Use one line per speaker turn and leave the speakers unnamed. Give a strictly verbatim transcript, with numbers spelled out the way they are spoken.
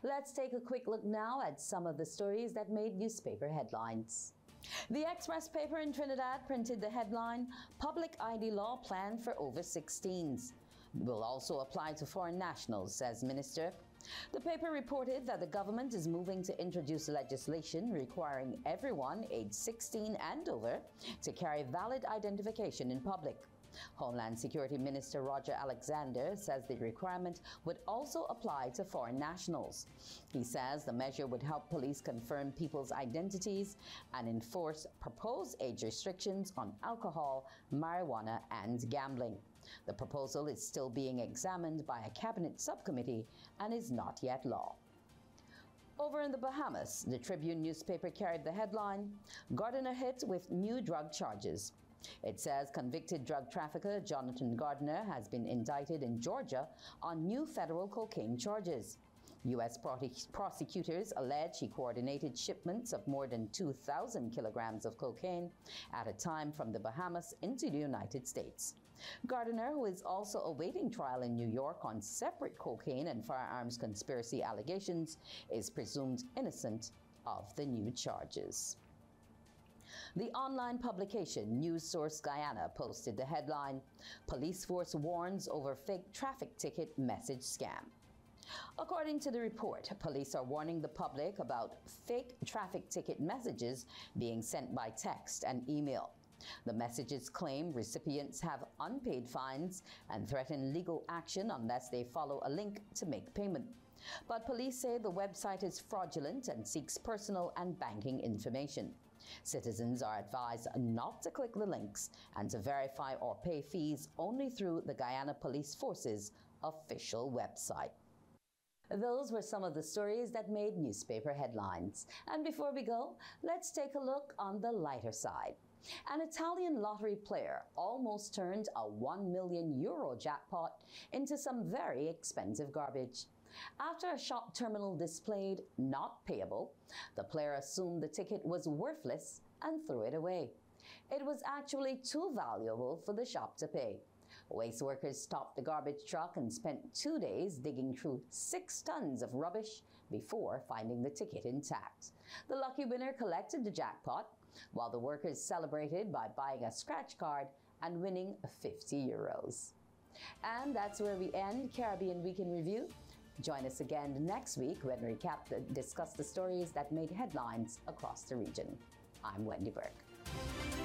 Let's take a quick look now at some of the stories that made newspaper headlines. The Express paper in Trinidad printed the headline, "Public I D law planned for over sixteens. Will also apply to foreign nationals," says Minister. The paper reported that the government is moving to introduce legislation requiring everyone aged sixteen and over to carry valid identification in public. Homeland Security Minister Roger Alexander says the requirement would also apply to foreign nationals. He says the measure would help police confirm people's identities and enforce proposed age restrictions on alcohol, marijuana, and gambling. The proposal is still being examined by a cabinet subcommittee and is not yet law. Over in the Bahamas, the Tribune newspaper carried the headline, "Gardiner hit with new drug charges." It says convicted drug trafficker Jonathan Gardiner has been indicted in Georgia on new federal cocaine charges. U S prosecutors allege he coordinated shipments of more than two thousand kilograms of cocaine at a time from the Bahamas into the United States. Gardiner, who is also awaiting trial in New York on separate cocaine and firearms conspiracy allegations, is presumed innocent of the new charges. The online publication News Source Guyana posted the headline, "Police Force Warns Over Fake Traffic Ticket Message Scam." According to the report, police are warning the public about fake traffic ticket messages being sent by text and email. The messages claim recipients have unpaid fines and threaten legal action unless they follow a link to make payment. But police say the website is fraudulent and seeks personal and banking information. Citizens are advised not to click the links and to verify or pay fees only through the Guyana Police Force's official website. Those were some of the stories that made newspaper headlines. And before we go, let's take a look on the lighter side. An Italian lottery player almost turned a one million euro jackpot into some very expensive garbage. After a shop terminal displayed not payable, the player assumed the ticket was worthless and threw it away. It was actually too valuable for the shop to pay. Waste workers stopped the garbage truck and spent two days digging through six tons of rubbish before finding the ticket intact. The lucky winner collected the jackpot, while the workers celebrated by buying a scratch card and winning fifty euros. And that's where we end Caribbean Week in Review. Join us again next week when we recap the, discuss the stories that made headlines across the region. I'm Wendy Burke.